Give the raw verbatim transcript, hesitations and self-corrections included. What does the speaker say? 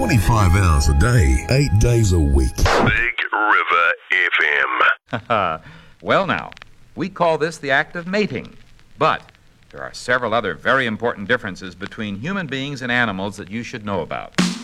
twenty-five hours a day, eight days a week. Big River F M. Well, now, we call this the act of mating. But there are several other very important differences between human beings and animals that you should know about.